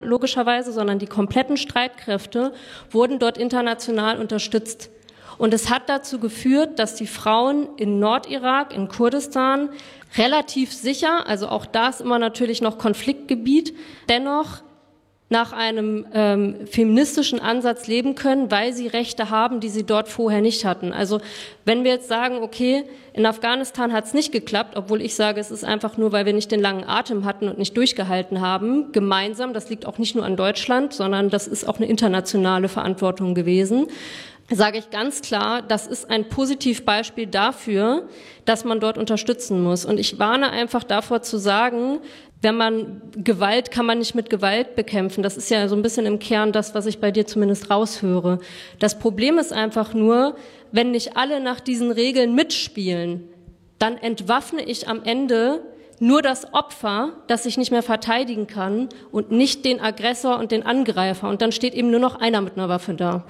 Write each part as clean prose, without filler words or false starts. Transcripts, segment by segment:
logischerweise, sondern die kompletten Streitkräfte wurden dort international unterstützt. Und es hat dazu geführt, dass die Frauen in Nordirak, in Kurdistan, relativ sicher, also auch da ist immer natürlich noch Konfliktgebiet, dennoch nach einem feministischen Ansatz leben können, weil sie Rechte haben, die sie dort vorher nicht hatten. Also wenn wir jetzt sagen, okay, in Afghanistan hat es nicht geklappt, obwohl ich sage, es ist einfach nur, weil wir nicht den langen Atem hatten und nicht durchgehalten haben, gemeinsam, das liegt auch nicht nur an Deutschland, sondern das ist auch eine internationale Verantwortung gewesen, sage ich ganz klar, das ist ein Positivbeispiel dafür, dass man dort unterstützen muss. Und ich warne einfach davor zu sagen, Gewalt kann man nicht mit Gewalt bekämpfen. Das ist ja so ein bisschen im Kern das, was ich bei dir zumindest raushöre. Das Problem ist einfach nur, wenn nicht alle nach diesen Regeln mitspielen, dann entwaffne ich am Ende nur das Opfer, das sich nicht mehr verteidigen kann und nicht den Aggressor und den Angreifer. Und dann steht eben nur noch einer mit einer Waffe da.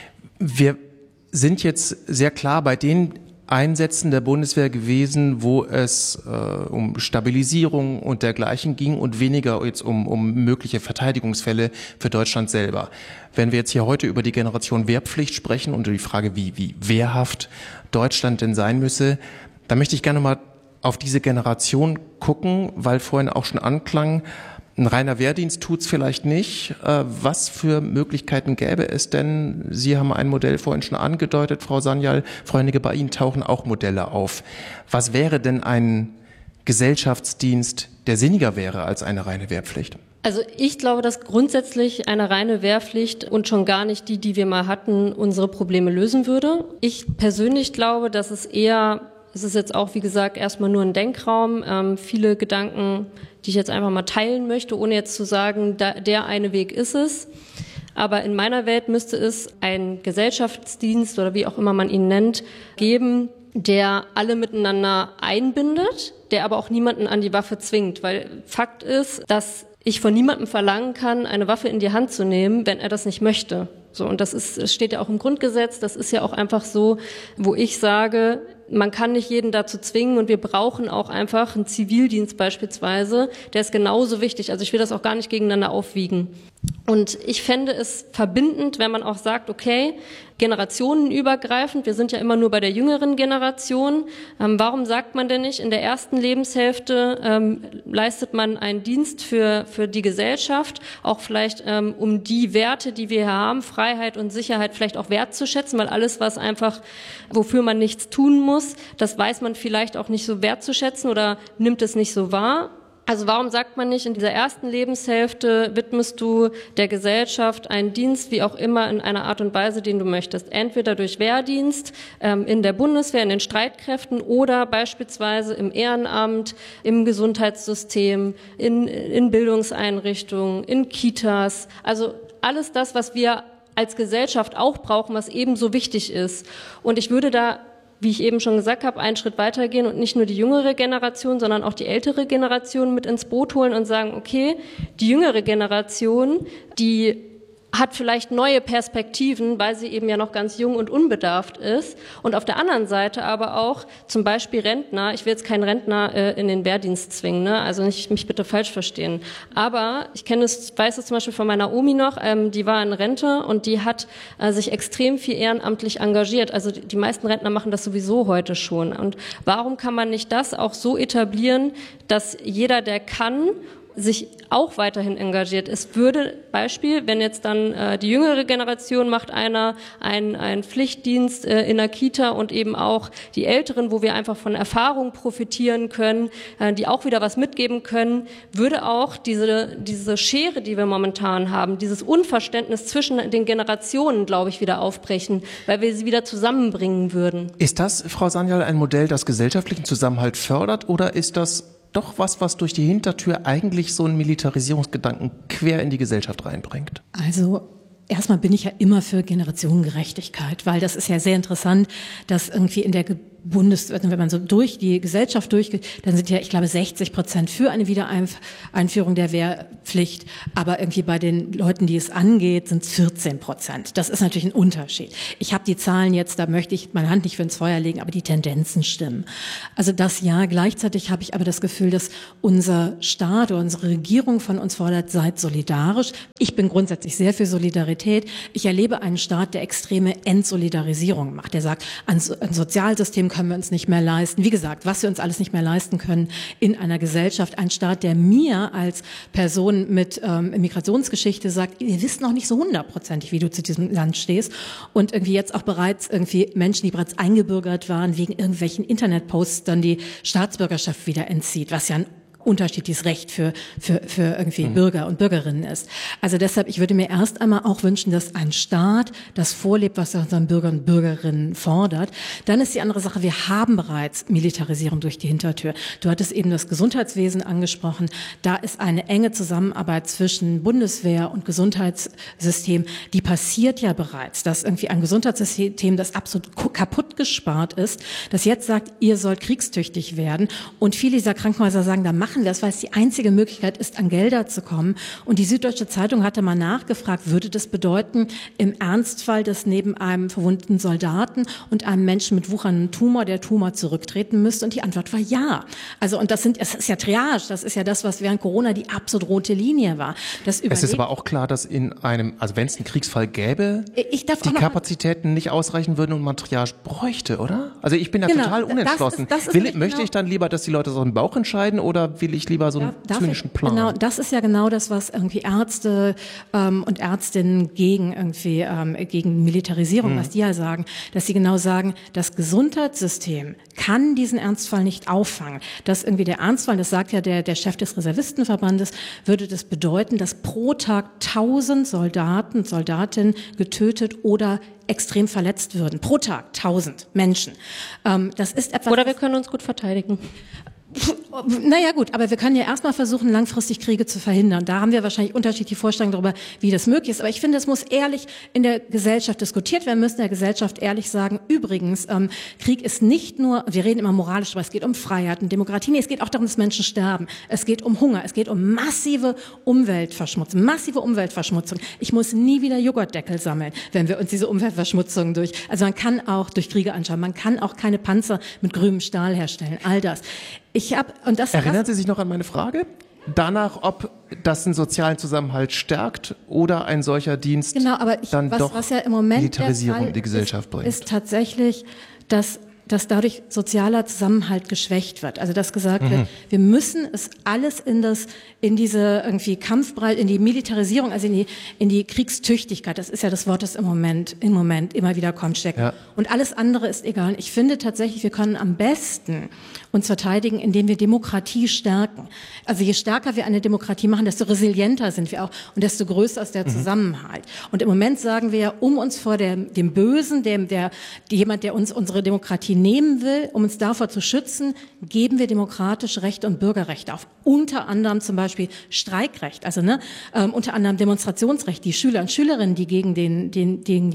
Wir sind jetzt sehr klar bei den Einsätzen der Bundeswehr gewesen, wo es um Stabilisierung und dergleichen ging und weniger jetzt um mögliche Verteidigungsfälle für Deutschland selber. Wenn wir jetzt hier heute über die Generation Wehrpflicht sprechen und die Frage, wie wehrhaft Deutschland denn sein müsse, da möchte ich gerne mal auf diese Generation gucken, weil vorhin auch schon anklang, ein reiner Wehrdienst tut's vielleicht nicht. Was für Möglichkeiten gäbe es denn? Sie haben ein Modell vorhin schon angedeutet, Frau Sanyal. Frau Hennicke, bei Ihnen tauchen auch Modelle auf. Was wäre denn ein Gesellschaftsdienst, der sinniger wäre als eine reine Wehrpflicht? Also ich glaube, dass grundsätzlich eine reine Wehrpflicht und schon gar nicht die wir mal hatten, unsere Probleme lösen würde. Ich persönlich glaube, dass es ist jetzt auch, wie gesagt, erstmal nur ein Denkraum, viele Gedanken, die ich jetzt einfach mal teilen möchte, ohne jetzt zu sagen, der eine Weg ist es. Aber in meiner Welt müsste es einen Gesellschaftsdienst oder wie auch immer man ihn nennt, geben, der alle miteinander einbindet, der aber auch niemanden an die Waffe zwingt. Weil Fakt ist, dass ich von niemandem verlangen kann, eine Waffe in die Hand zu nehmen, wenn er das nicht möchte. So, und das steht ja auch im Grundgesetz, das ist ja auch einfach so, wo ich sage, man kann nicht jeden dazu zwingen und wir brauchen auch einfach einen Zivildienst beispielsweise, der ist genauso wichtig. Also ich will das auch gar nicht gegeneinander aufwiegen. Und ich fände es verbindend, wenn man auch sagt, okay, generationenübergreifend, wir sind ja immer nur bei der jüngeren Generation, warum sagt man denn nicht, in der ersten Lebenshälfte leistet man einen Dienst für die Gesellschaft, auch vielleicht um die Werte, die wir hier haben, Freiheit und Sicherheit vielleicht auch wertzuschätzen, weil alles, was einfach, wofür man nichts tun muss, das weiß man vielleicht auch nicht so wertzuschätzen oder nimmt es nicht so wahr. Also warum sagt man nicht, in dieser ersten Lebenshälfte widmest du der Gesellschaft einen Dienst, wie auch immer, in einer Art und Weise, den du möchtest. Entweder durch Wehrdienst, in der Bundeswehr, in den Streitkräften oder beispielsweise im Ehrenamt, im Gesundheitssystem, in Bildungseinrichtungen, in Kitas. Also alles das, was wir als Gesellschaft auch brauchen, was ebenso wichtig ist. Und ich würde da, wie ich eben schon gesagt habe, einen Schritt weitergehen und nicht nur die jüngere Generation, sondern auch die ältere Generation mit ins Boot holen und sagen, okay, die jüngere Generation, die hat vielleicht neue Perspektiven, weil sie eben ja noch ganz jung und unbedarft ist. Und auf der anderen Seite aber auch zum Beispiel Rentner. Ich will jetzt keinen Rentner in den Wehrdienst zwingen, ne? Also nicht mich bitte falsch verstehen. Aber ich weiß es zum Beispiel von meiner Omi noch, die war in Rente und die hat sich extrem viel ehrenamtlich engagiert. Also die meisten Rentner machen das sowieso heute schon. Und warum kann man nicht das auch so etablieren, dass jeder, der kann, sich auch weiterhin engagiert. Es würde Beispiel, wenn jetzt dann die jüngere Generation macht einen Pflichtdienst in der Kita und eben auch die Älteren, wo wir einfach von Erfahrung profitieren können, die auch wieder was mitgeben können, würde auch diese Schere, die wir momentan haben, dieses Unverständnis zwischen den Generationen, glaube ich, wieder aufbrechen, weil wir sie wieder zusammenbringen würden. Ist das, Frau Sanyal, ein Modell, das gesellschaftlichen Zusammenhalt fördert, oder ist das doch was durch die Hintertür eigentlich so einen Militarisierungsgedanken quer in die Gesellschaft reinbringt? Also erstmal bin ich ja immer für Generationengerechtigkeit, weil das ist ja sehr interessant, dass irgendwie in der wenn man so durch die Gesellschaft durchgeht, dann sind ja, ich glaube, 60% für eine Wiedereinführung der Wehrpflicht, aber irgendwie bei den Leuten, die es angeht, sind es 14%. Das ist natürlich ein Unterschied. Ich habe die Zahlen jetzt, da möchte ich meine Hand nicht für ins Feuer legen, aber die Tendenzen stimmen. Also das ja, gleichzeitig habe ich aber das Gefühl, dass unser Staat oder unsere Regierung von uns fordert, seid solidarisch. Ich bin grundsätzlich sehr für Solidarität. Ich erlebe einen Staat, der extreme Entsolidarisierung macht. Der sagt, ein Sozialsystem können wir uns nicht mehr leisten. Wie gesagt, was wir uns alles nicht mehr leisten können in einer Gesellschaft. Ein Staat, der mir als Person mit Migrationsgeschichte sagt, ihr wisst noch nicht so 100%, wie du zu diesem Land stehst. Und irgendwie jetzt auch bereits irgendwie Menschen, die bereits eingebürgert waren, wegen irgendwelchen Internetposts dann die Staatsbürgerschaft wieder entzieht, was ja ein unterschiedliches Recht für irgendwie Bürger und Bürgerinnen ist. Also deshalb, ich würde mir erst einmal auch wünschen, dass ein Staat das vorlebt, was er unseren Bürgern und Bürgerinnen fordert. Dann ist die andere Sache, wir haben bereits Militarisierung durch die Hintertür. Du hattest eben das Gesundheitswesen angesprochen. Da ist eine enge Zusammenarbeit zwischen Bundeswehr und Gesundheitssystem. Die passiert ja bereits, dass irgendwie ein Gesundheitssystem, das absolut kaputt gespart ist, das jetzt sagt, ihr sollt kriegstüchtig werden. Und viele dieser Krankenhäuser sagen, da machen wir das, weil es die einzige Möglichkeit ist, an Gelder zu kommen. Und die Süddeutsche Zeitung hatte mal nachgefragt, würde das bedeuten, im Ernstfall, dass neben einem verwundeten Soldaten und einem Menschen mit wucherndem Tumor, der Tumor zurücktreten müsste? Und die Antwort war ja. Also, und es ist ja Triage, das ist ja das, was während Corona die absolut rote Linie war. Es ist aber auch klar, dass also wenn es einen Kriegsfall gäbe, die Kapazitäten nicht ausreichen würden und man Triage bräuchte, oder? Also ich bin da total unentschlossen. Möchte ich dann lieber, dass die Leute so einen Bauch entscheiden, oder will ich lieber so einen zynischen Plan? Genau, das ist ja genau das, was irgendwie Ärzte und Ärztinnen gegen Militarisierung, was die ja sagen, dass sie genau sagen, das Gesundheitssystem kann diesen Ernstfall nicht auffangen. Dass irgendwie der Ernstfall, das sagt ja der Chef des Reservistenverbandes, würde das bedeuten, dass pro Tag 1000 Soldaten und Soldatinnen getötet oder extrem verletzt würden. Pro Tag 1000 Menschen. Das ist etwas. Oder wir können uns gut verteidigen. Naja gut, aber wir können ja erstmal versuchen, langfristig Kriege zu verhindern. Da haben wir wahrscheinlich unterschiedliche Vorstellungen darüber, wie das möglich ist. Aber ich finde, es muss ehrlich in der Gesellschaft diskutiert werden. Wir müssen der Gesellschaft ehrlich sagen, übrigens, Krieg ist nicht nur, wir reden immer moralisch, aber es geht um Freiheit und Demokratie. Nee, es geht auch darum, dass Menschen sterben. Es geht um Hunger. Es geht um massive Umweltverschmutzung. Ich muss nie wieder Joghurtdeckel sammeln, wenn wir uns diese Umweltverschmutzung also man kann auch durch Kriege anschauen. Man kann auch keine Panzer mit grünem Stahl herstellen. All das. Erinnern Sie sich noch an meine Frage? Danach, ob das einen sozialen Zusammenhalt stärkt oder ein solcher Dienst was ja im Moment Militarisierung in die Gesellschaft bringt. Ist tatsächlich, dass dadurch sozialer Zusammenhalt geschwächt wird. Also dass gesagt wird, wir müssen es alles in diese irgendwie Kampfbreit, in die Militarisierung, also in die Kriegstüchtigkeit, das ist ja das Wort, das im Moment immer wieder kommt, steckt. Ja. Und alles andere ist egal. Ich finde tatsächlich, wir können am besten uns verteidigen, indem wir Demokratie stärken. Also je stärker wir eine Demokratie machen, desto resilienter sind wir auch und desto größer ist der Zusammenhalt. Und im Moment sagen wir, um uns vor dem Bösen, jemand, der uns unsere Demokratie nehmen will, um uns davor zu schützen, geben wir demokratische Rechte und Bürgerrechte auf. Unter anderem zum Beispiel Streikrecht, also unter anderem Demonstrationsrecht. Die Schüler und Schülerinnen, die gegen den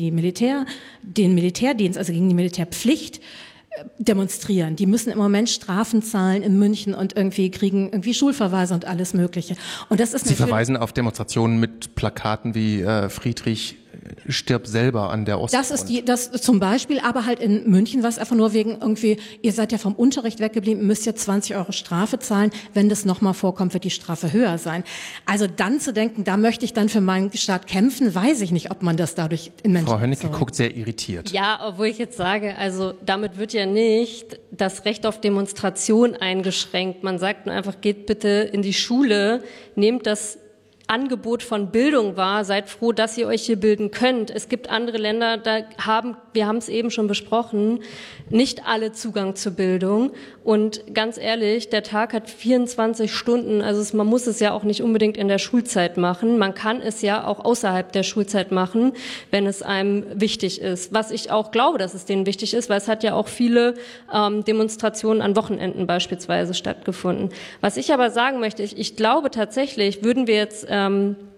Militärdienst, also gegen die Militärpflicht demonstrieren. Die müssen im Moment Strafen zahlen in München und kriegen Schulverweise und alles Mögliche. Und das ist Sie verweisen auf Demonstrationen mit Plakaten wie Friedrich stirbt selber an der Ostfront. Das zum Beispiel, aber halt in München war es einfach nur wegen ihr seid ja vom Unterricht weggeblieben, müsst ja 20 € Strafe zahlen. Wenn das nochmal vorkommt, wird die Strafe höher sein. Also dann zu denken, da möchte ich dann für meinen Staat kämpfen, weiß ich nicht, ob man das dadurch in Menschen... Frau Hönnecke guckt sehr irritiert. Ja, obwohl ich jetzt sage, also damit wird ja nicht das Recht auf Demonstration eingeschränkt. Man sagt nur einfach, geht bitte in die Schule, nehmt das Angebot von Bildung wahr, seid froh, dass ihr euch hier bilden könnt. Es gibt andere Länder, wir haben es eben schon besprochen, nicht alle Zugang zur Bildung. Und ganz ehrlich, der Tag hat 24 Stunden, also man muss es ja auch nicht unbedingt in der Schulzeit machen. Man kann es ja auch außerhalb der Schulzeit machen, wenn es einem wichtig ist. Was ich auch glaube, dass es denen wichtig ist, weil es hat ja auch viele Demonstrationen an Wochenenden beispielsweise stattgefunden. Was ich aber sagen möchte, ich glaube tatsächlich, würden wir jetzt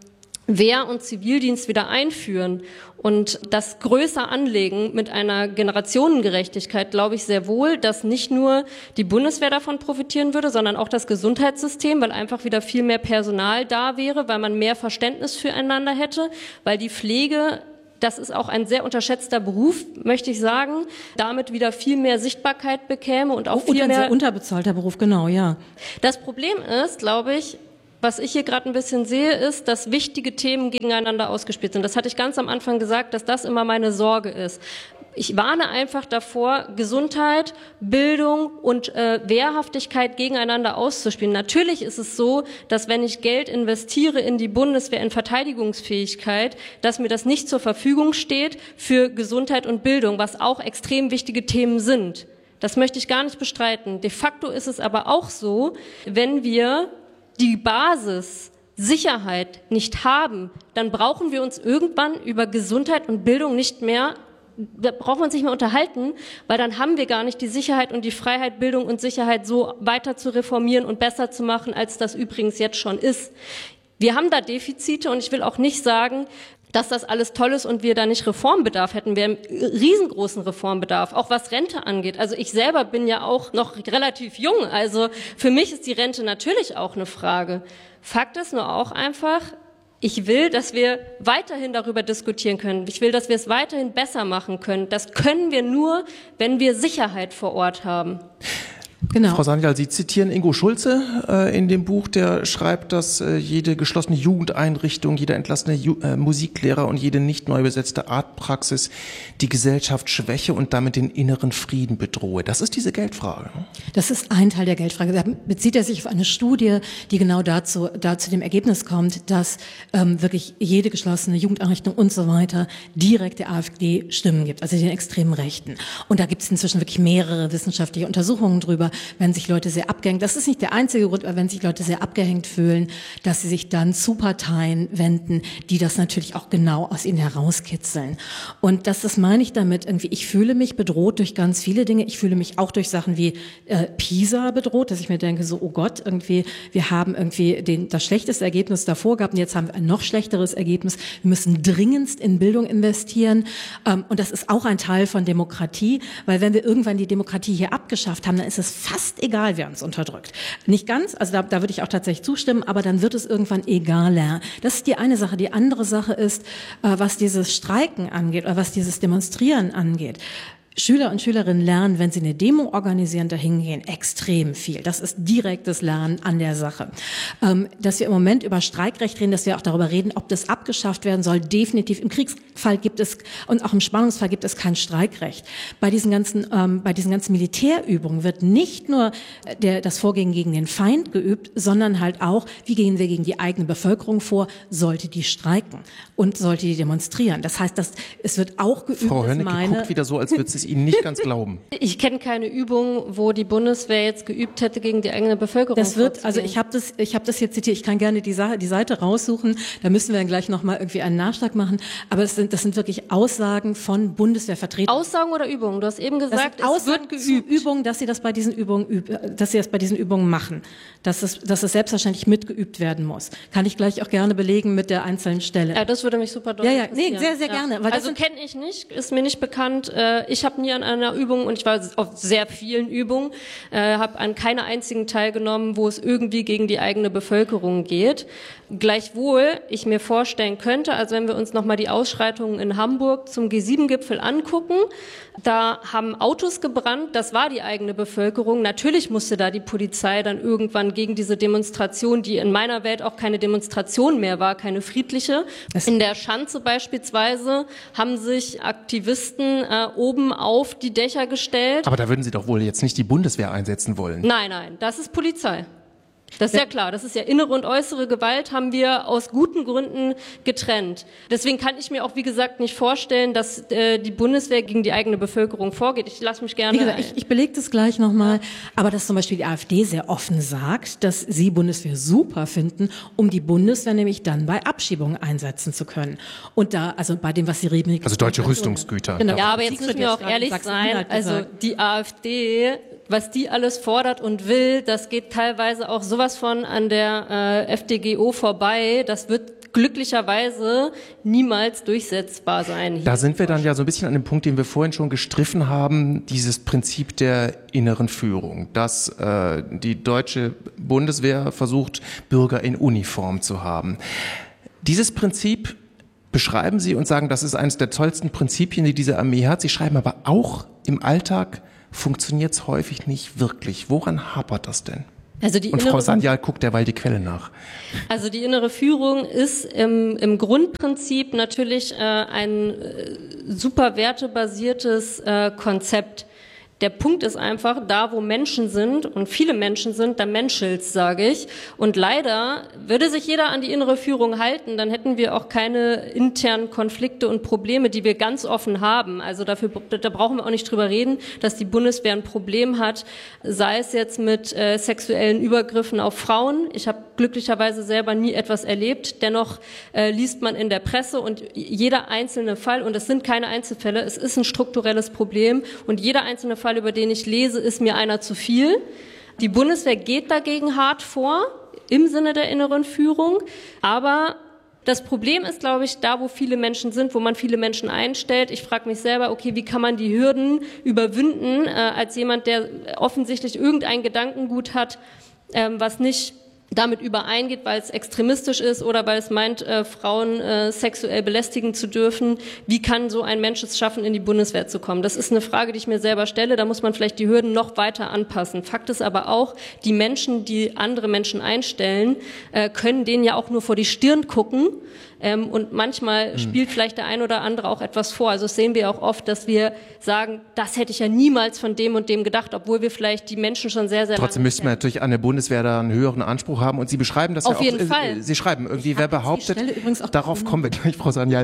Wehr- und Zivildienst wieder einführen und das größer anlegen mit einer Generationengerechtigkeit, glaube ich sehr wohl, dass nicht nur die Bundeswehr davon profitieren würde, sondern auch das Gesundheitssystem, weil einfach wieder viel mehr Personal da wäre, weil man mehr Verständnis füreinander hätte, weil die Pflege, das ist auch ein sehr unterschätzter Beruf, möchte ich sagen, damit wieder viel mehr Sichtbarkeit bekäme und auch viel mehr... Und ein sehr unterbezahlter Beruf, genau, ja. Das Problem ist, glaube ich, was ich hier gerade ein bisschen sehe, ist, dass wichtige Themen gegeneinander ausgespielt sind. Das hatte ich ganz am Anfang gesagt, dass das immer meine Sorge ist. Ich warne einfach davor, Gesundheit, Bildung und Wehrhaftigkeit gegeneinander auszuspielen. Natürlich ist es so, dass wenn ich Geld investiere in die Bundeswehr, in Verteidigungsfähigkeit, dass mir das nicht zur Verfügung steht für Gesundheit und Bildung, was auch extrem wichtige Themen sind. Das möchte ich gar nicht bestreiten. De facto ist es aber auch so, wenn wir die Basis Sicherheit nicht haben, dann brauchen wir uns irgendwann über Gesundheit und Bildung nicht mehr, da brauchen wir uns nicht mehr unterhalten, weil dann haben wir gar nicht die Sicherheit und die Freiheit, Bildung und Sicherheit so weiter zu reformieren und besser zu machen, als das übrigens jetzt schon ist. Wir haben da Defizite und ich will auch nicht sagen, dass das alles toll ist und wir da nicht Reformbedarf hätten. Wir haben riesengroßen Reformbedarf, auch was Rente angeht. Also ich selber bin ja auch noch relativ jung, also für mich ist die Rente natürlich auch eine Frage. Fakt ist nur auch einfach, ich will, dass wir weiterhin darüber diskutieren können. Ich will, dass wir es weiterhin besser machen können. Das können wir nur, wenn wir Sicherheit vor Ort haben. Genau. Frau Sanyal, Sie zitieren Ingo Schulze in dem Buch, der schreibt, dass jede geschlossene Jugendeinrichtung, jeder entlassene Musiklehrer und jede nicht neu besetzte Arztpraxis die Gesellschaft schwäche und damit den inneren Frieden bedrohe. Das ist diese Geldfrage. Das ist ein Teil der Geldfrage. Da bezieht er sich auf eine Studie, die genau dazu dem Ergebnis kommt, dass wirklich jede geschlossene Jugendeinrichtung und so weiter direkt der AfD Stimmen gibt, also den extremen Rechten. Und da gibt es inzwischen wirklich mehrere wissenschaftliche Untersuchungen drüber, wenn sich Leute sehr abgehängt, das ist nicht der einzige Grund, aber wenn sich Leute sehr abgehängt fühlen, dass sie sich dann zu Parteien wenden, die das natürlich auch genau aus ihnen herauskitzeln. Und das meine ich damit irgendwie, ich fühle mich bedroht durch ganz viele Dinge. Ich fühle mich auch durch Sachen wie PISA bedroht, dass ich mir denke, so, oh Gott, irgendwie, wir haben irgendwie das schlechteste Ergebnis davor gehabt und jetzt haben wir ein noch schlechteres Ergebnis. Wir müssen dringendst in Bildung investieren. Und das ist auch ein Teil von Demokratie, weil wenn wir irgendwann die Demokratie hier abgeschafft haben, dann ist es fast egal, wer uns unterdrückt. Nicht ganz, also da würde ich auch tatsächlich zustimmen, aber dann wird es irgendwann egaler. Das ist die eine Sache. Die andere Sache ist, was dieses Streiken angeht oder was dieses Demonstrieren angeht. Schüler und Schülerinnen lernen, wenn sie eine Demo organisieren, dahin gehen, extrem viel. Das ist direktes Lernen an der Sache. Dass wir im Moment über Streikrecht reden, dass wir auch darüber reden, ob das abgeschafft werden soll, definitiv. Im Kriegsfall gibt es und auch im Spannungsfall gibt es kein Streikrecht. Bei diesen ganzen Militärübungen wird nicht nur das Vorgehen gegen den Feind geübt, sondern halt auch, wie gehen wir gegen die eigene Bevölkerung vor, sollte die streiken und sollte die demonstrieren. Das heißt, es wird auch geübt. Frau Hönnecke guckt wieder so, als würde es Ihnen nicht ganz glauben. Ich kenne keine Übung, wo die Bundeswehr jetzt geübt hätte, gegen die eigene Bevölkerung das wird, also ich habe das jetzt zitiert, ich kann gerne die Seite raussuchen, da müssen wir dann gleich nochmal irgendwie einen Nachschlag machen, aber das sind wirklich Aussagen von Bundeswehrvertretern. Aussagen oder Übungen? Du hast eben gesagt, es wird geübt. Übungen, dass sie das bei diesen Übungen machen, dass es selbstverständlich mitgeübt werden muss. Kann ich gleich auch gerne belegen mit der einzelnen Stelle. Ja, das würde mich super doll interessieren. Nee, sehr, sehr gerne. Weil also kenne ich nicht, ist mir nicht bekannt. Ich habe nie an einer Übung, und ich war auf sehr vielen Übungen, habe an keiner einzigen teilgenommen, wo es irgendwie gegen die eigene Bevölkerung geht. Gleichwohl ich mir vorstellen könnte, also wenn wir uns nochmal die Ausschreitungen in Hamburg zum G7-Gipfel angucken, da haben Autos gebrannt, das war die eigene Bevölkerung. Natürlich musste da die Polizei dann irgendwann gegen diese Demonstration, die in meiner Welt auch keine Demonstration mehr war, keine friedliche. In der Schanze beispielsweise haben sich Aktivisten oben auf die Dächer gestellt. Aber da würden Sie doch wohl jetzt nicht die Bundeswehr einsetzen wollen. Nein, das ist Polizei. Das ist ja klar, das ist ja innere und äußere Gewalt, haben wir aus guten Gründen getrennt. Deswegen kann ich mir auch, wie gesagt, nicht vorstellen, dass die Bundeswehr gegen die eigene Bevölkerung vorgeht. Ich lasse mich gerne... Wie gesagt, ich belege das gleich nochmal, aber dass zum Beispiel die AfD sehr offen sagt, dass sie Bundeswehr super finden, um die Bundeswehr nämlich dann bei Abschiebungen einsetzen zu können. Und da, also bei dem, was sie reden... Also deutsche Rüstungsgüter. Genau. Ja, aber jetzt müssen wir auch ehrlich sein, also die AfD... Was die alles fordert und will, das geht teilweise auch sowas von an der FDGO vorbei. Das wird glücklicherweise niemals durchsetzbar sein. Da sind wir dann ja so ein bisschen an dem Punkt, den wir vorhin schon gestriffen haben, dieses Prinzip der inneren Führung, dass die deutsche Bundeswehr versucht, Bürger in Uniform zu haben. Dieses Prinzip beschreiben Sie und sagen, das ist eines der tollsten Prinzipien, die diese Armee hat. Sie schreiben aber auch, im Alltag funktioniert es häufig nicht wirklich. Woran hapert das denn? Also die und Frau Sanyal guckt derweil die Quelle nach. Also die innere Führung ist im Grundprinzip natürlich ein super wertebasiertes Konzept. Der Punkt ist einfach, da wo Menschen sind und viele Menschen sind, da menschelt's, sage ich. Und leider würde sich jeder an die innere Führung halten, dann hätten wir auch keine internen Konflikte und Probleme, die wir ganz offen haben. Also da brauchen wir auch nicht drüber reden, dass die Bundeswehr ein Problem hat, sei es jetzt mit sexuellen Übergriffen auf Frauen. Ich habe glücklicherweise selber nie etwas erlebt. Dennoch liest man in der Presse und jeder einzelne Fall, und es sind keine Einzelfälle, es ist ein strukturelles Problem und jeder einzelne Fall, über den ich lese, ist mir einer zu viel. Die Bundeswehr geht dagegen hart vor, im Sinne der inneren Führung. Aber das Problem ist, glaube ich, da, wo viele Menschen sind, wo man viele Menschen einstellt. Ich frage mich selber, okay, wie kann man die Hürden überwinden, als jemand, der offensichtlich irgendein Gedankengut hat, was nicht damit übereingeht, weil es extremistisch ist oder weil es meint, Frauen sexuell belästigen zu dürfen. Wie kann so ein Mensch es schaffen, in die Bundeswehr zu kommen? Das ist eine Frage, die ich mir selber stelle. Da muss man vielleicht die Hürden noch weiter anpassen. Fakt ist aber auch, die Menschen, die andere Menschen einstellen, können denen ja auch nur vor die Stirn gucken. Und manchmal spielt vielleicht der ein oder andere auch etwas vor. Also das sehen wir auch oft, dass wir sagen, das hätte ich ja niemals von dem und dem gedacht, obwohl wir vielleicht die Menschen schon sehr, sehr Trotzdem müssten wir natürlich an der Bundeswehr da einen höheren Anspruch haben. Und Sie beschreiben das auf ja auch. jeden Fall. Sie schreiben irgendwie, wer behauptet, darauf kommen wir gleich, Frau Sanyal.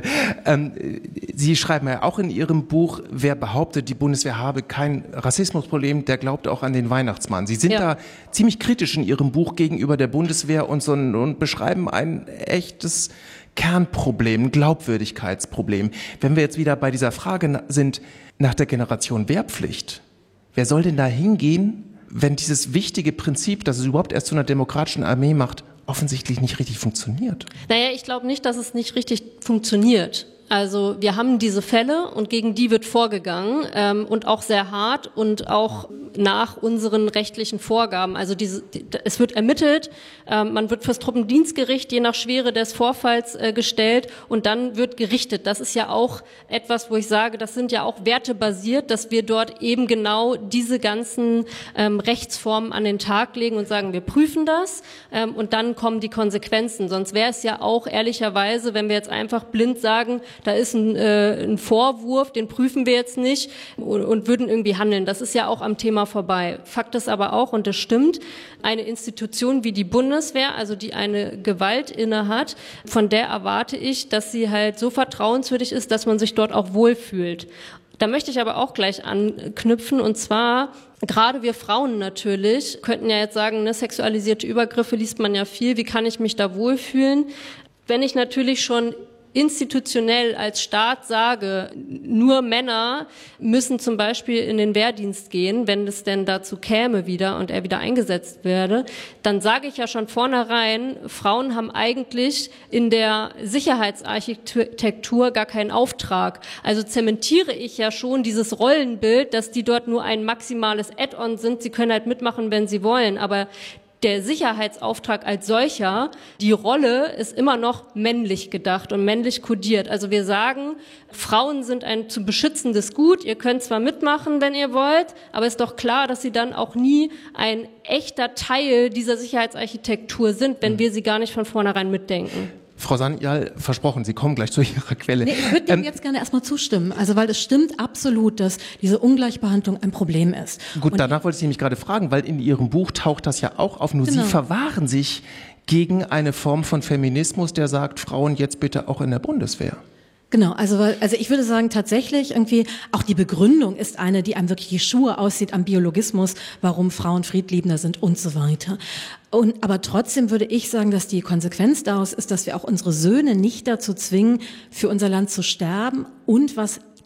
Sie schreiben ja auch in Ihrem Buch, wer behauptet, die Bundeswehr habe kein Rassismusproblem, der glaubt auch an den Weihnachtsmann. Sie sind da ziemlich kritisch in Ihrem Buch gegenüber der Bundeswehr und beschreiben ein echtes Kernproblem, ein Glaubwürdigkeitsproblem. Wenn wir jetzt wieder bei dieser Frage sind nach der Generation Wehrpflicht, wer soll denn da hingehen, wenn dieses wichtige Prinzip, das es überhaupt erst zu einer demokratischen Armee macht, offensichtlich nicht richtig funktioniert? Naja, ich glaube nicht, dass es nicht richtig funktioniert. Also wir haben diese Fälle und gegen die wird vorgegangen und auch sehr hart und auch nach unseren rechtlichen Vorgaben. Also es wird ermittelt, man wird fürs Truppendienstgericht je nach Schwere des Vorfalls gestellt und dann wird gerichtet. Das ist ja auch etwas, wo ich sage, das sind ja auch wertebasiert, dass wir dort eben genau diese ganzen Rechtsformen an den Tag legen und sagen, wir prüfen das und dann kommen die Konsequenzen. Sonst wäre es ja auch ehrlicherweise, wenn wir jetzt einfach blind sagen, da ist ein Vorwurf, den prüfen wir jetzt nicht und würden irgendwie handeln. Das ist ja auch am Thema vorbei. Fakt ist aber auch, und das stimmt, eine Institution wie die Bundeswehr, also die eine Gewalt innehat, von der erwarte ich, dass sie halt so vertrauenswürdig ist, dass man sich dort auch wohlfühlt. Da möchte ich aber auch gleich anknüpfen, und zwar gerade wir Frauen natürlich könnten ja jetzt sagen, ne, sexualisierte Übergriffe liest man ja viel, wie kann ich mich da wohlfühlen? Wenn ich natürlich schon institutionell als Staat sage, nur Männer müssen zum Beispiel in den Wehrdienst gehen, wenn es denn dazu käme wieder und er wieder eingesetzt werde, dann sage ich ja schon vornherein, Frauen haben eigentlich in der Sicherheitsarchitektur gar keinen Auftrag. Also zementiere ich ja schon dieses Rollenbild, dass die dort nur ein maximales Add-on sind. Sie können halt mitmachen, wenn sie wollen, aber der Sicherheitsauftrag als solcher, die Rolle ist immer noch männlich gedacht und männlich kodiert. Also wir sagen, Frauen sind ein zu beschützendes Gut. Ihr könnt zwar mitmachen, wenn ihr wollt, aber ist doch klar, dass sie dann auch nie ein echter Teil dieser Sicherheitsarchitektur sind, wenn wir sie gar nicht von vornherein mitdenken. Frau Sanyal, versprochen, Sie kommen gleich zu Ihrer Quelle. Nee, ich würde dem jetzt gerne erstmal zustimmen, also weil es stimmt absolut, dass diese Ungleichbehandlung ein Problem ist. Gut, danach wollte ich Sie nämlich gerade fragen, weil in Ihrem Buch taucht das ja auch auf, nur genau. Sie verwahren sich gegen eine Form von Feminismus, der sagt, Frauen jetzt bitte auch in der Bundeswehr. Genau, also ich würde sagen, tatsächlich irgendwie, auch die Begründung ist eine, die einem wirklich die Schuhe aussieht am Biologismus, warum Frauen friedliebender sind und so weiter. Aber trotzdem würde ich sagen, dass die Konsequenz daraus ist, dass wir auch unsere Söhne nicht dazu zwingen, für unser Land zu sterben und was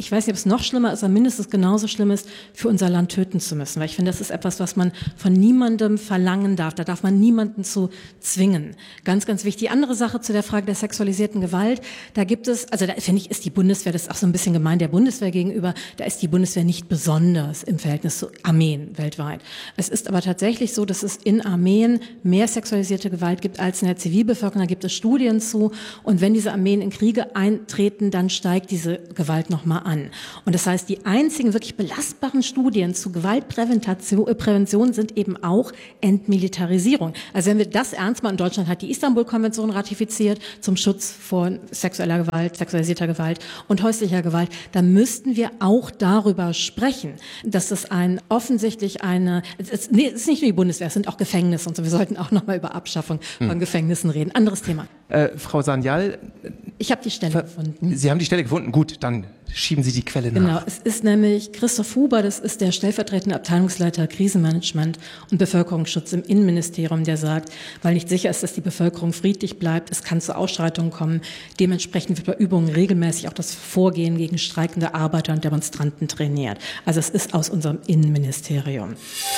ich weiß nicht, ob es noch schlimmer ist, aber mindestens genauso schlimm ist, für unser Land töten zu müssen. Weil ich finde, das ist etwas, was man von niemandem verlangen darf. Da darf man niemanden zu zwingen. Ganz, ganz wichtig. Die andere Sache zu der Frage der sexualisierten Gewalt, da gibt es, also da finde ich, ist die Bundeswehr, das ist auch so ein bisschen gemein der Bundeswehr gegenüber, da ist die Bundeswehr nicht besonders im Verhältnis zu Armeen weltweit. Es ist aber tatsächlich so, dass es in Armeen mehr sexualisierte Gewalt gibt als in der Zivilbevölkerung. Da gibt es Studien zu. Und wenn diese Armeen in Kriege eintreten, dann steigt diese Gewalt nochmal an. Und das heißt, die einzigen wirklich belastbaren Studien zu Gewaltprävention sind eben auch Entmilitarisierung. Also wenn wir das ernst machen, Deutschland hat die Istanbul-Konvention ratifiziert zum Schutz vor sexueller Gewalt, sexualisierter Gewalt und häuslicher Gewalt, dann müssten wir auch darüber sprechen, dass es offensichtlich es ist nicht nur die Bundeswehr, es sind auch Gefängnisse und so. Wir sollten auch nochmal über Abschaffung von Gefängnissen reden. Anderes Thema. Frau Sanyal. Ich habe die Stelle gefunden. Sie haben die Stelle gefunden? Gut, dann schieben Sie die Quelle nach. Genau, es ist nämlich Christoph Huber, das ist der stellvertretende Abteilungsleiter Krisenmanagement und Bevölkerungsschutz im Innenministerium, der sagt, weil nicht sicher ist, dass die Bevölkerung friedlich bleibt, es kann zu Ausschreitungen kommen. Dementsprechend wird bei Übungen regelmäßig auch das Vorgehen gegen streikende Arbeiter und Demonstranten trainiert. Also es ist aus unserem Innenministerium.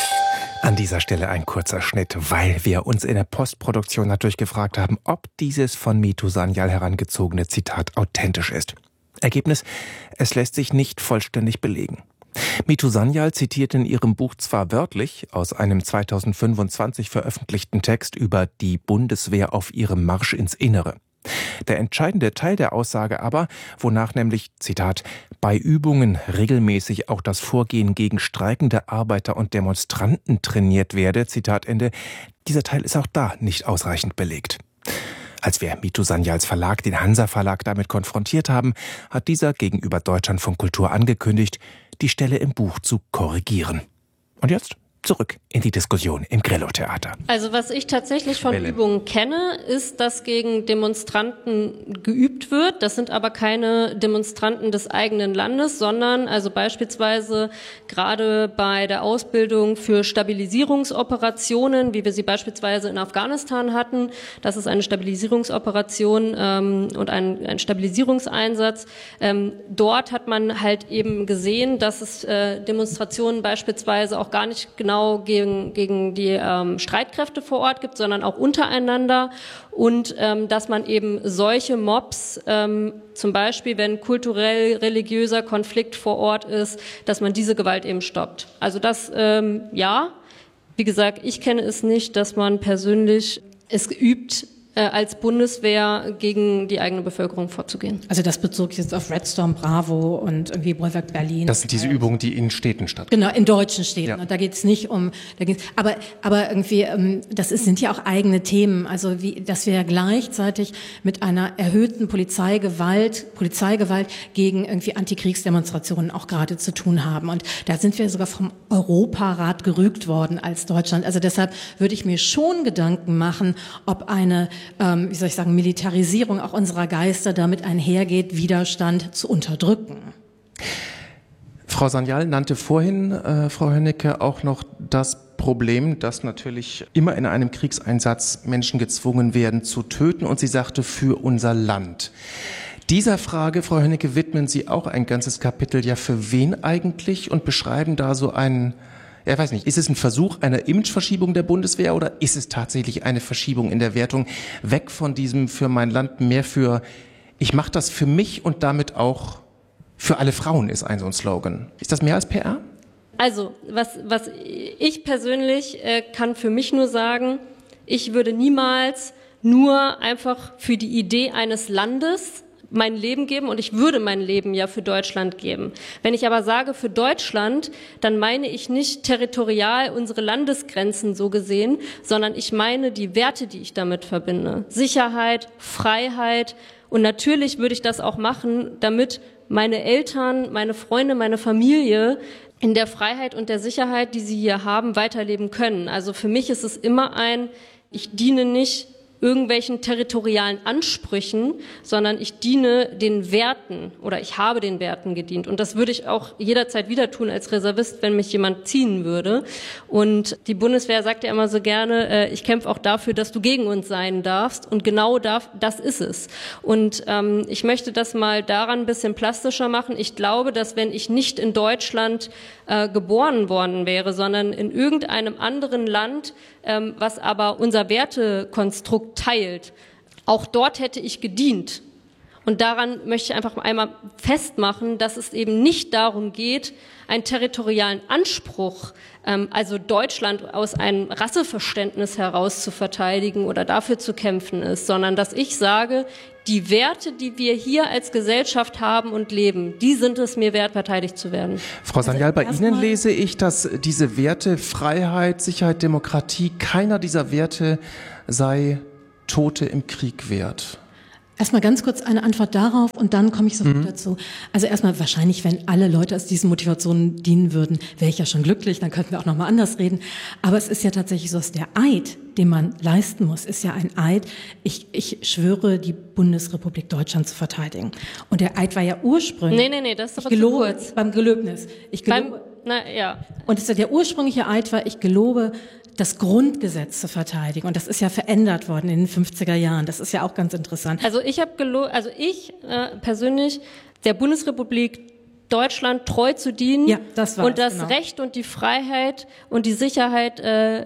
An dieser Stelle ein kurzer Schnitt, weil wir uns in der Postproduktion natürlich gefragt haben, ob dieses von Mitu Sanyal herangezogene Zitat authentisch ist. Ergebnis: Es lässt sich nicht vollständig belegen. Mitu Sanyal zitiert in ihrem Buch zwar wörtlich aus einem 2025 veröffentlichten Text über die Bundeswehr auf ihrem Marsch ins Innere. Der entscheidende Teil der Aussage aber, wonach nämlich, Zitat, bei Übungen regelmäßig auch das Vorgehen gegen streikende Arbeiter und Demonstranten trainiert werde, Zitat Ende, dieser Teil ist auch da nicht ausreichend belegt. Als wir Mitu Sanyals Verlag, den Hansa Verlag, damit konfrontiert haben, hat dieser gegenüber Deutschlandfunk Kultur angekündigt, die Stelle im Buch zu korrigieren. Und jetzt zurück in die Diskussion im Grillo-Theater. Also was ich tatsächlich von Übungen kenne, ist, dass gegen Demonstranten geübt wird. Das sind aber keine Demonstranten des eigenen Landes, sondern also beispielsweise gerade bei der Ausbildung für Stabilisierungsoperationen, wie wir sie beispielsweise in Afghanistan hatten. Das ist eine Stabilisierungsoperation und ein Stabilisierungseinsatz. Dort hat man halt eben gesehen, dass es Demonstrationen beispielsweise auch gar nicht genau gegen die Streitkräfte vor Ort gibt, sondern auch untereinander und dass man eben solche Mobs, zum Beispiel wenn kulturell-religiöser Konflikt vor Ort ist, dass man diese Gewalt eben stoppt. Also das, ja, wie gesagt, ich kenne es nicht, dass man persönlich es übt, als Bundeswehr gegen die eigene Bevölkerung vorzugehen. Also das bezog jetzt auf Red Storm Bravo und irgendwie Bollwerk Berlin. Das sind diese Übungen, die in Städten stattfinden. Genau, in deutschen Städten. Ja. Und da geht es nicht um, aber irgendwie, sind ja auch eigene Themen. Also dass wir ja gleichzeitig mit einer erhöhten Polizeigewalt gegen irgendwie Antikriegsdemonstrationen auch gerade zu tun haben. Und da sind wir sogar vom Europarat gerügt worden als Deutschland. Also deshalb würde ich mir schon Gedanken machen, ob eine Militarisierung auch unserer Geister damit einhergeht, Widerstand zu unterdrücken. Frau Sanyal nannte vorhin, Frau Hönnecke, auch noch das Problem, dass natürlich immer in einem Kriegseinsatz Menschen gezwungen werden zu töten, und sie sagte, für unser Land. Dieser Frage, Frau Hönnecke, widmen Sie auch ein ganzes Kapitel. Ja, für wen eigentlich? Und beschreiben da so einen, ja, ich weiß nicht, ist es ein Versuch einer Imageverschiebung der Bundeswehr oder ist es tatsächlich eine Verschiebung in der Wertung weg von diesem für mein Land, mehr für, ich mache das für mich und damit auch für alle Frauen, ist so ein Slogan. Ist das mehr als PR? Also, was ich persönlich kann für mich nur sagen, ich würde niemals nur einfach für die Idee eines Landes mein Leben geben, und ich würde mein Leben ja für Deutschland geben. Wenn ich aber sage für Deutschland, dann meine ich nicht territorial unsere Landesgrenzen so gesehen, sondern ich meine die Werte, die ich damit verbinde. Sicherheit, Freiheit, und natürlich würde ich das auch machen, damit meine Eltern, meine Freunde, meine Familie in der Freiheit und der Sicherheit, die sie hier haben, weiterleben können. Also für mich ist es immer ich diene nicht irgendwelchen territorialen Ansprüchen, sondern ich diene den Werten oder ich habe den Werten gedient. Und das würde ich auch jederzeit wieder tun als Reservist, wenn mich jemand ziehen würde. Und die Bundeswehr sagt ja immer so gerne, ich kämpfe auch dafür, dass du gegen uns sein darfst. Und genau das ist es. Und ich möchte das mal daran ein bisschen plastischer machen. Ich glaube, dass wenn ich nicht in Deutschland geboren worden wäre, sondern in irgendeinem anderen Land, was aber unser Wertekonstrukt teilt, auch dort hätte ich gedient. Und daran möchte ich einfach einmal festmachen, dass es eben nicht darum geht, einen territorialen Anspruch, also Deutschland aus einem Rasseverständnis heraus zu verteidigen oder dafür zu kämpfen ist, sondern dass ich sage, die Werte, die wir hier als Gesellschaft haben und leben, die sind es mir wert, verteidigt zu werden. Frau Sanyal, bei Ihnen lese ich, dass diese Werte Freiheit, Sicherheit, Demokratie, keiner dieser Werte sei Tote im Krieg wert. Erstmal ganz kurz eine Antwort darauf und dann komme ich sofort dazu. Also erstmal wahrscheinlich, wenn alle Leute aus diesen Motivationen dienen würden, wäre ich ja schon glücklich, dann könnten wir auch nochmal anders reden. Aber es ist ja tatsächlich so, dass der Eid, den man leisten muss, ist ja ein Eid. Ich schwöre, die Bundesrepublik Deutschland zu verteidigen. Und der Eid war ja ursprünglich. Nee, das ist aber zu kurz. Beim Gelöbnis. Und der ursprüngliche Eid war, ich gelobe, das Grundgesetz zu verteidigen. Und das ist ja verändert worden in den 50er Jahren. Das ist ja auch ganz interessant. Also ich persönlich der Bundesrepublik Deutschland treu zu dienen, ja, das und das Recht und die Freiheit und die Sicherheit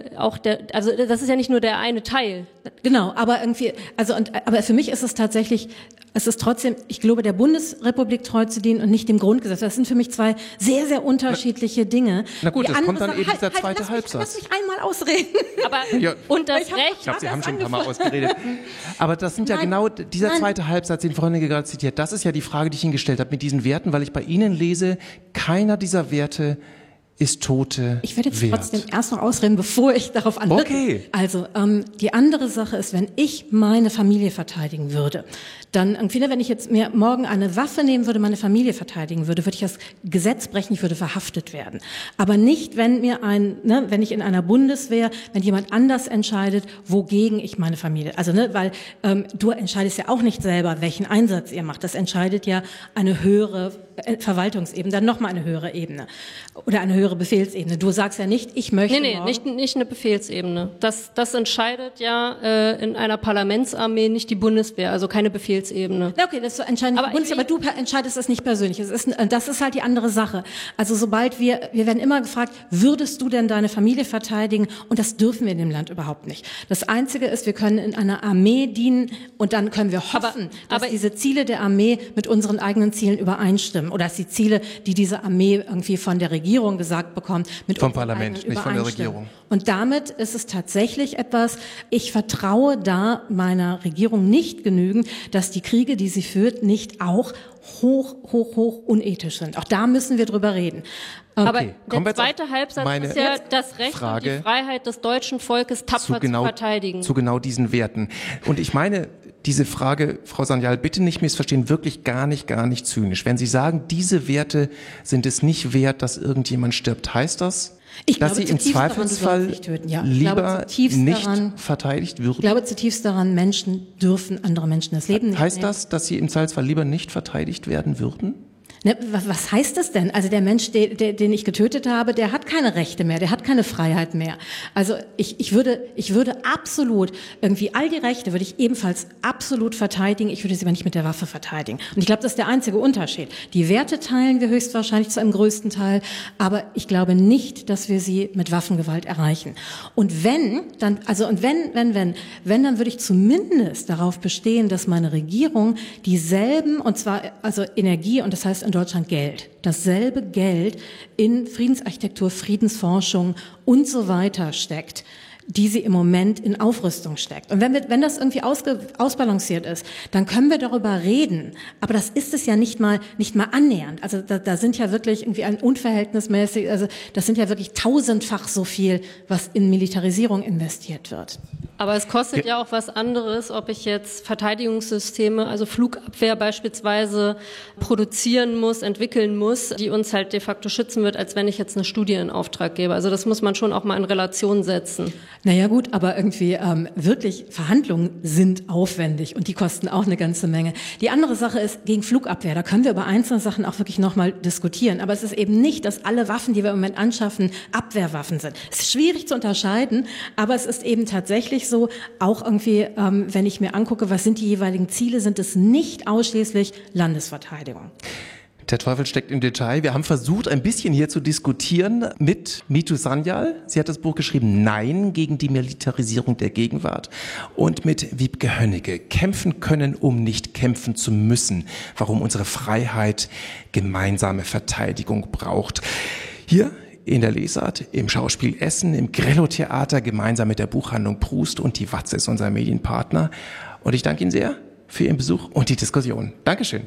also das ist ja nicht nur der eine Teil. Genau, aber irgendwie, aber für mich ist es tatsächlich, es ist trotzdem, ich glaube, der Bundesrepublik treu zu dienen und nicht dem Grundgesetz. Das sind für mich zwei sehr, sehr unterschiedliche Dinge. Na gut, das kommt dann eben dieser zweite Halbsatz. Lass mich einmal ausreden. Aber und das Recht. Ich glaube, Sie haben schon ein paar Mal ausgeredet. Aber das sind ja genau dieser zweite Halbsatz, den Frau Honecker gerade zitiert. Das ist ja die Frage, die ich Ihnen gestellt habe mit diesen Werten, weil ich bei Ihnen lese, keiner dieser Werte ist Tote Ich werde jetzt wert. trotzdem erst noch ausreden, bevor ich darauf antworte. Okay. Also, die andere Sache ist, wenn ich meine Familie verteidigen würde, dann irgendwie, wenn ich jetzt mir morgen eine Waffe nehmen würde, meine Familie verteidigen würde, würde ich das Gesetz brechen, ich würde verhaftet werden. Aber nicht, wenn mir wenn ich in einer Bundeswehr, wenn jemand anders entscheidet, wogegen ich meine Familie, also, weil du entscheidest ja auch nicht selber, welchen Einsatz ihr macht. Das entscheidet ja eine höhere Verwaltungsebene, dann nochmal eine höhere Ebene oder eine höhere Befehlsebene. Du sagst ja nicht, ich möchte nicht eine Befehlsebene. Das entscheidet ja in einer Parlamentsarmee nicht die Bundeswehr, also keine Befehlsebene. Na okay, das entscheidet die Bundeswehr, aber du entscheidest das nicht persönlich. Das ist halt die andere Sache. Also sobald wir werden immer gefragt, würdest du denn deine Familie verteidigen? Und das dürfen wir in dem Land überhaupt nicht. Das Einzige ist, wir können in einer Armee dienen und dann können wir hoffen, dass diese Ziele der Armee mit unseren eigenen Zielen übereinstimmen oder dass die Ziele, die diese Armee irgendwie von der Regierung gesagt bekommt, mit vom Parlament, nicht von der Regierung. Und damit ist es tatsächlich etwas, ich vertraue da meiner Regierung nicht genügend, dass die Kriege, die sie führt, nicht auch hoch unethisch sind. Auch da müssen wir drüber reden. Aber der zweite Halbsatz ist ja das Recht und die Freiheit des deutschen Volkes tapfer zu verteidigen. Zu genau diesen Werten. Und ich meine, diese Frage, Frau Sanyal, bitte nicht missverstehen, wirklich gar nicht zynisch. Wenn Sie sagen, diese Werte sind es nicht wert, dass irgendjemand stirbt, heißt das, dass sie im Zweifelsfall lieber nicht verteidigt würden? Ich glaube zutiefst daran, Menschen dürfen andere Menschen das Leben nicht nehmen. Heißt das, dass sie im Zweifelsfall lieber nicht verteidigt werden würden? Ne, was heißt das denn? Also der Mensch, den ich getötet habe, der hat keine Rechte mehr, der hat keine Freiheit mehr. Also ich würde absolut irgendwie all die Rechte würde ich ebenfalls absolut verteidigen. Ich würde sie aber nicht mit der Waffe verteidigen. Und ich glaube, das ist der einzige Unterschied. Die Werte teilen wir höchstwahrscheinlich zu einem größten Teil, aber ich glaube nicht, dass wir sie mit Waffengewalt erreichen. Und wenn, dann würde ich zumindest darauf bestehen, dass meine Regierung dieselben, und zwar also Energie, und das heißt in Deutschland Geld, dasselbe Geld in Friedensarchitektur, Friedensforschung und so weiter steckt, die sie im Moment in Aufrüstung steckt. Und wenn das irgendwie ausbalanciert ist, dann können wir darüber reden. Aber das ist es ja nicht mal annähernd. Also da sind ja wirklich irgendwie ein unverhältnismäßig, also das sind ja wirklich tausendfach so viel, was in Militarisierung investiert wird. Aber es kostet ja auch was anderes, ob ich jetzt Verteidigungssysteme, also Flugabwehr beispielsweise, produzieren muss, entwickeln muss, die uns halt de facto schützen wird, als wenn ich jetzt eine Studie in Auftrag gebe. Also das muss man schon auch mal in Relation setzen. Naja gut, aber irgendwie wirklich Verhandlungen sind aufwendig und die kosten auch eine ganze Menge. Die andere Sache ist gegen Flugabwehr. Da können wir über einzelne Sachen auch wirklich nochmal diskutieren. Aber es ist eben nicht, dass alle Waffen, die wir im Moment anschaffen, Abwehrwaffen sind. Es ist schwierig zu unterscheiden, aber es ist eben tatsächlich so, auch irgendwie, wenn ich mir angucke, was sind die jeweiligen Ziele, sind es nicht ausschließlich Landesverteidigung. Der Teufel steckt im Detail. Wir haben versucht, ein bisschen hier zu diskutieren mit Mitu Sanyal. Sie hat das Buch geschrieben, Nein gegen die Militarisierung der Gegenwart. Und mit Wiebke Hönnecke, Kämpfen können, um nicht kämpfen zu müssen. Warum unsere Freiheit gemeinsame Verteidigung braucht. Hier in der Lesart, im Schauspiel Essen, im Grello-Theater, gemeinsam mit der Buchhandlung Proust und die Watz ist unser Medienpartner. Und ich danke Ihnen sehr für Ihren Besuch und die Diskussion. Dankeschön.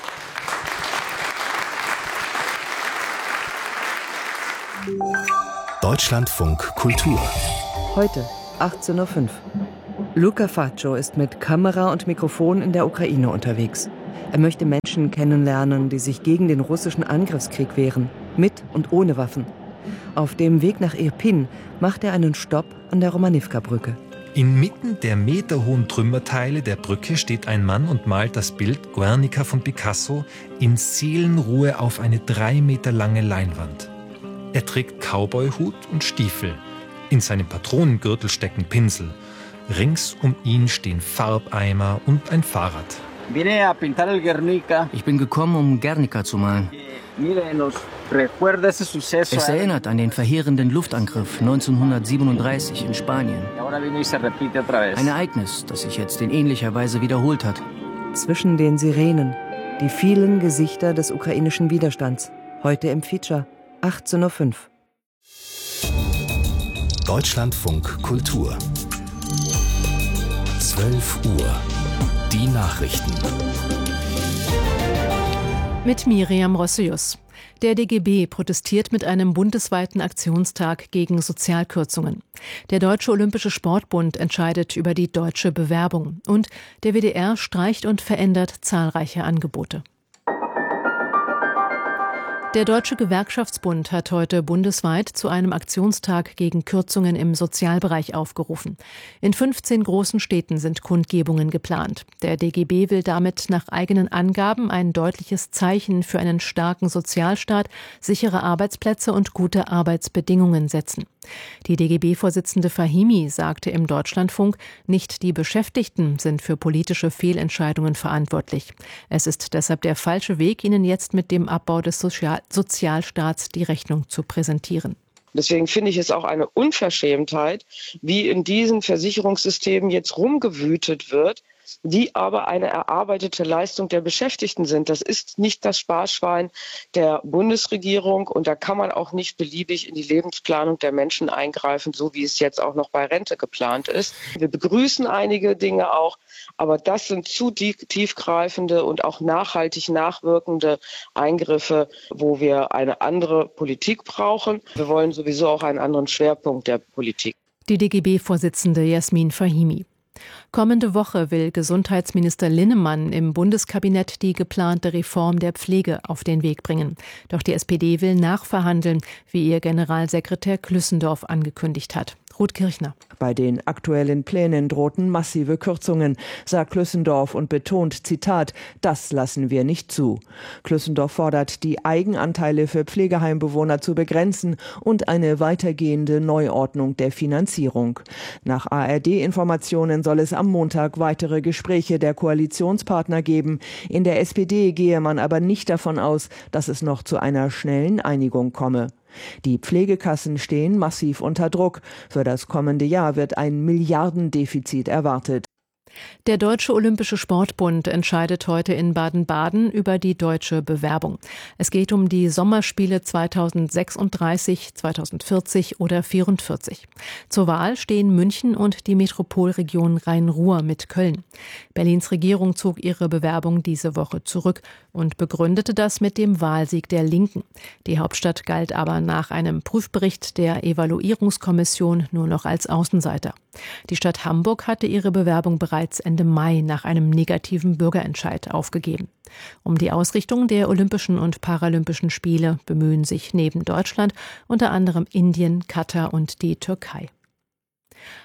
Deutschlandfunk Kultur. Heute, 18:05 Uhr. Luca Faccio ist mit Kamera und Mikrofon in der Ukraine unterwegs. Er möchte Menschen kennenlernen, die sich gegen den russischen Angriffskrieg wehren, mit und ohne Waffen. Auf dem Weg nach Irpin macht er einen Stopp an der Romanivka-Brücke. Inmitten der meterhohen Trümmerteile der Brücke steht ein Mann und malt das Bild Guernica von Picasso in Seelenruhe auf eine 3 Meter lange Leinwand. Er trägt Cowboyhut und Stiefel. In seinem Patronengürtel stecken Pinsel. Rings um ihn stehen Farbeimer und ein Fahrrad. Ich bin gekommen, um Guernica zu malen. Es erinnert an den verheerenden Luftangriff 1937 in Spanien. Ein Ereignis, das sich jetzt in ähnlicher Weise wiederholt hat. Zwischen den Sirenen, die vielen Gesichter des ukrainischen Widerstands. Heute im Feature, 18:05 Uhr. Deutschlandfunk Kultur. 12 Uhr. Die Nachrichten. Mit Miriam Rossius. Der DGB protestiert mit einem bundesweiten Aktionstag gegen Sozialkürzungen. Der Deutsche Olympische Sportbund entscheidet über die deutsche Bewerbung. Und der WDR streicht und verändert zahlreiche Angebote. Der Deutsche Gewerkschaftsbund hat heute bundesweit zu einem Aktionstag gegen Kürzungen im Sozialbereich aufgerufen. In 15 großen Städten sind Kundgebungen geplant. Der DGB will damit nach eigenen Angaben ein deutliches Zeichen für einen starken Sozialstaat, sichere Arbeitsplätze und gute Arbeitsbedingungen setzen. Die DGB-Vorsitzende Fahimi sagte im Deutschlandfunk, nicht die Beschäftigten sind für politische Fehlentscheidungen verantwortlich. Es ist deshalb der falsche Weg, ihnen jetzt mit dem Abbau des Sozialstaats die Rechnung zu präsentieren. Deswegen finde ich es auch eine Unverschämtheit, wie in diesen Versicherungssystemen jetzt rumgewütet wird, die aber eine erarbeitete Leistung der Beschäftigten sind. Das ist nicht das Sparschwein der Bundesregierung und da kann man auch nicht beliebig in die Lebensplanung der Menschen eingreifen, so wie es jetzt auch noch bei Rente geplant ist. Wir begrüßen einige Dinge auch, aber das sind zu tiefgreifende und auch nachhaltig nachwirkende Eingriffe, wo wir eine andere Politik brauchen. Wir wollen sowieso auch einen anderen Schwerpunkt der Politik. Die DGB-Vorsitzende Jasmin Fahimi. Kommende Woche will Gesundheitsminister Linnemann im Bundeskabinett die geplante Reform der Pflege auf den Weg bringen. Doch die SPD will nachverhandeln, wie ihr Generalsekretär Klüssendorf angekündigt hat. Ruth Kirchner. Bei den aktuellen Plänen drohten massive Kürzungen, sagt Klüssendorf und betont, Zitat, das lassen wir nicht zu. Klüssendorf fordert, die Eigenanteile für Pflegeheimbewohner zu begrenzen und eine weitergehende Neuordnung der Finanzierung. Nach ARD-Informationen soll es am Montag weitere Gespräche der Koalitionspartner geben. In der SPD gehe man aber nicht davon aus, dass es noch zu einer schnellen Einigung komme. Die Pflegekassen stehen massiv unter Druck. Für das kommende Jahr wird ein Milliardendefizit erwartet. Der Deutsche Olympische Sportbund entscheidet heute in Baden-Baden über die deutsche Bewerbung. Es geht um die Sommerspiele 2036, 2040 oder 2044. Zur Wahl stehen München und die Metropolregion Rhein-Ruhr mit Köln. Berlins Regierung zog ihre Bewerbung diese Woche zurück und begründete das mit dem Wahlsieg der Linken. Die Hauptstadt galt aber nach einem Prüfbericht der Evaluierungskommission nur noch als Außenseiter. Die Stadt Hamburg hatte ihre Bewerbung bereits Ende Mai nach einem negativen Bürgerentscheid aufgegeben. Um die Ausrichtung der Olympischen und Paralympischen Spiele bemühen sich neben Deutschland unter anderem Indien, Katar und die Türkei.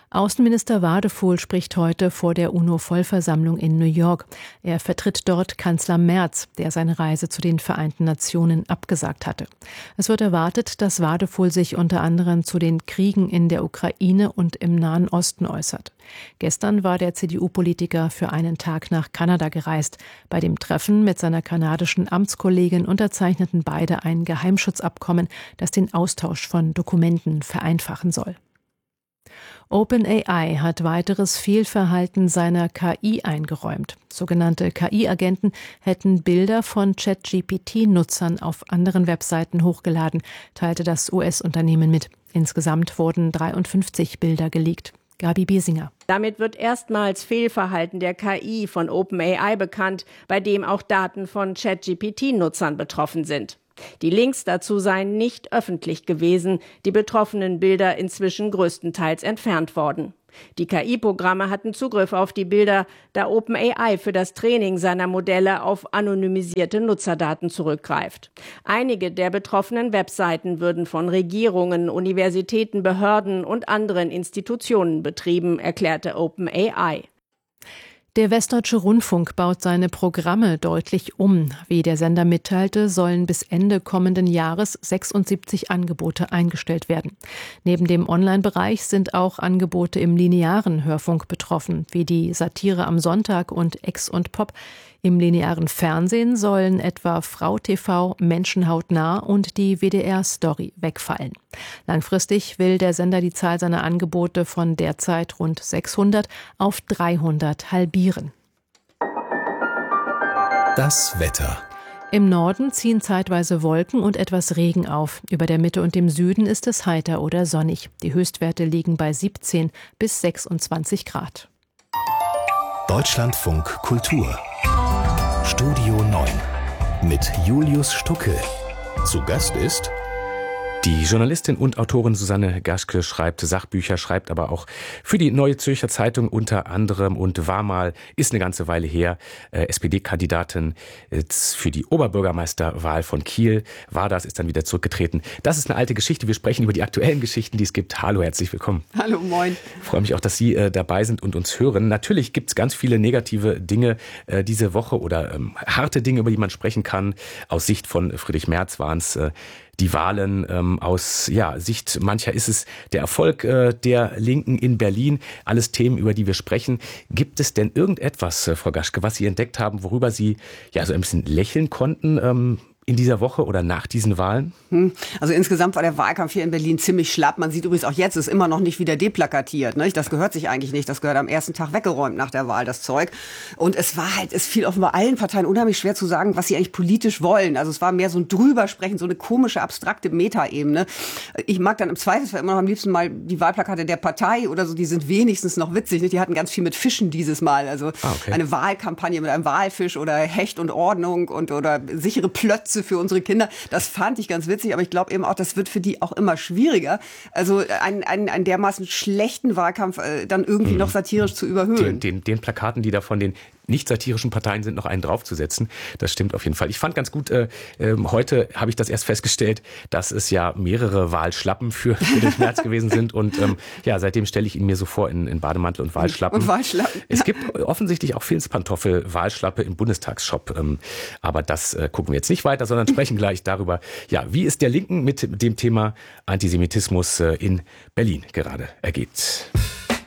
Außenminister Wadefuhl spricht heute vor der UNO-Vollversammlung in New York. Er vertritt dort Kanzler Merz, der seine Reise zu den Vereinten Nationen abgesagt hatte. Es wird erwartet, dass Wadefuhl sich unter anderem zu den Kriegen in der Ukraine und im Nahen Osten äußert. Gestern war der CDU-Politiker für einen Tag nach Kanada gereist. Bei dem Treffen mit seiner kanadischen Amtskollegin unterzeichneten beide ein Geheimschutzabkommen, das den Austausch von Dokumenten vereinfachen soll. OpenAI hat weiteres Fehlverhalten seiner KI eingeräumt. Sogenannte KI-Agenten hätten Bilder von ChatGPT-Nutzern auf anderen Webseiten hochgeladen, teilte das US-Unternehmen mit. Insgesamt wurden 53 Bilder geleakt. Gabi Biesinger. Damit wird erstmals Fehlverhalten der KI von OpenAI bekannt, bei dem auch Daten von ChatGPT-Nutzern betroffen sind. Die Links dazu seien nicht öffentlich gewesen, die betroffenen Bilder inzwischen größtenteils entfernt worden. Die KI-Programme hatten Zugriff auf die Bilder, da OpenAI für das Training seiner Modelle auf anonymisierte Nutzerdaten zurückgreift. Einige der betroffenen Webseiten würden von Regierungen, Universitäten, Behörden und anderen Institutionen betrieben, erklärte OpenAI. Der Westdeutsche Rundfunk baut seine Programme deutlich um. Wie der Sender mitteilte, sollen bis Ende kommenden Jahres 76 Angebote eingestellt werden. Neben dem Online-Bereich sind auch Angebote im linearen Hörfunk betroffen, wie die Satire am Sonntag und Ex und Pop. Im linearen Fernsehen sollen etwa Frau TV, Menschen hautnah und die WDR Story wegfallen. Langfristig will der Sender die Zahl seiner Angebote von derzeit rund 600 auf 300 halbieren. Das Wetter. Im Norden ziehen zeitweise Wolken und etwas Regen auf. Über der Mitte und dem Süden ist es heiter oder sonnig. Die Höchstwerte liegen bei 17 bis 26 Grad. Deutschlandfunk Kultur. Studio 9 mit Julius Stucke. Zu Gast ist die Journalistin und Autorin Susanne Gaschke schreibt Sachbücher, schreibt aber auch für die Neue Zürcher Zeitung unter anderem und war mal, ist eine ganze Weile her, SPD-Kandidatin für die Oberbürgermeisterwahl von Kiel, war das, ist dann wieder zurückgetreten. Das ist eine alte Geschichte, wir sprechen über die aktuellen Geschichten, die es gibt. Hallo, herzlich willkommen. Hallo, moin. Ich freue mich auch, dass Sie dabei sind und uns hören. Natürlich gibt es ganz viele negative Dinge diese Woche oder harte Dinge, über die man sprechen kann. Aus Sicht von Friedrich Merz waren es die Wahlen, aus Sicht mancher ist es der Erfolg der Linken in Berlin. Alles Themen, über die wir sprechen. Gibt es denn irgendetwas, Frau Gaschke, was Sie entdeckt haben, worüber Sie so ein bisschen lächeln konnten in dieser Woche oder nach diesen Wahlen? Also insgesamt war der Wahlkampf hier in Berlin ziemlich schlapp. Man sieht übrigens auch jetzt, ist immer noch nicht wieder deplakatiert. Ne? Das gehört sich eigentlich nicht. Das gehört am ersten Tag weggeräumt nach der Wahl, das Zeug. Und es fiel offenbar allen Parteien unheimlich schwer zu sagen, was sie eigentlich politisch wollen. Also es war mehr so ein Drübersprechen, so eine komische, abstrakte Metaebene. Ich mag dann im Zweifelsfall immer noch am liebsten mal die Wahlplakate der Partei oder so. Die sind wenigstens noch witzig. Ne? Die hatten ganz viel mit Fischen dieses Mal. Also eine Wahlkampagne mit einem Walfisch oder Hecht und Ordnung oder sichere Plötze für unsere Kinder. Das fand ich ganz witzig, aber ich glaube eben auch, das wird für die auch immer schwieriger. Also einen dermaßen schlechten Wahlkampf dann irgendwie noch satirisch zu überhöhen. Den Plakaten, die da von den nicht satirischen Parteien sind, noch einen draufzusetzen. Das stimmt auf jeden Fall. Ich fand ganz gut, heute habe ich das erst festgestellt, dass es ja mehrere Wahlschlappen für den März gewesen sind. Und seitdem stelle ich ihn mir so vor in Bademantel und Wahlschlappen. Es gibt offensichtlich auch Filzpantoffel-Wahlschlappe im Bundestagsshop. Aber das gucken wir jetzt nicht weiter, sondern sprechen gleich darüber, wie es der Linken mit dem Thema Antisemitismus in Berlin gerade ergeht.